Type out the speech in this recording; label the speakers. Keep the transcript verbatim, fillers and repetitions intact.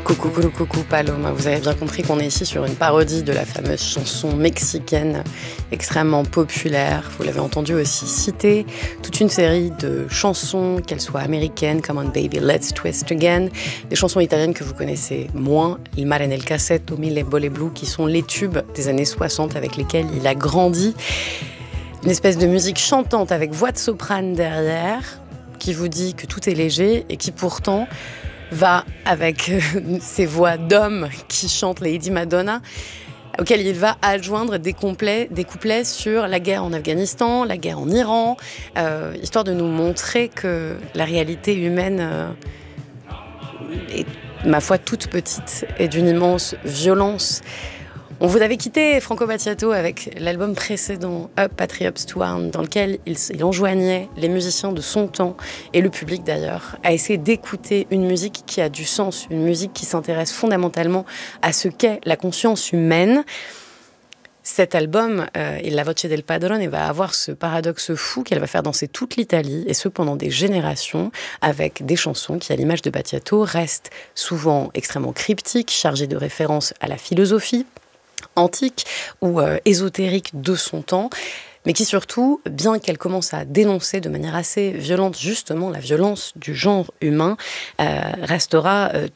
Speaker 1: Coucou, coucou, coucou, Paloma. Vous avez bien compris qu'on est ici sur une parodie de la fameuse chanson mexicaine extrêmement populaire. Vous l'avez entendu aussi citer toute une série de chansons, qu'elles soient américaines, Come on Baby, Let's Twist Again, des chansons italiennes que vous connaissez moins, Il mare nel cassetto, Mille Vole Blu, qui sont les tubes des années soixante avec lesquels il a grandi. Une espèce de musique chantante avec voix de soprane derrière, qui vous dit que tout est léger et qui pourtant va avec ces voix d'hommes qui chantent Lady Madonna, auquel il va adjoindre des couplets, des couplets sur la guerre en Afghanistan, la guerre en Iran, euh, histoire de nous montrer que la réalité humaine euh, est, ma foi, toute petite et d'une immense violence. On vous avait quitté Franco Battiato avec l'album précédent, Up Patriots to Arm, dans lequel il, il enjoignait les musiciens de son temps, et le public d'ailleurs, à essayer d'écouter une musique qui a du sens, une musique qui s'intéresse fondamentalement à ce qu'est la conscience humaine. Cet album, euh, Il La Voce del Padrone, va avoir ce paradoxe fou qu'elle va faire danser toute l'Italie, et ce pendant des générations, avec des chansons qui, à l'image de Battiato, restent souvent extrêmement cryptiques, chargées de références à la philosophie antique ou euh, ésotérique de son temps, mais qui surtout, bien qu'elle commence à dénoncer de manière assez violente justement la violence du genre humain, euh, restera euh,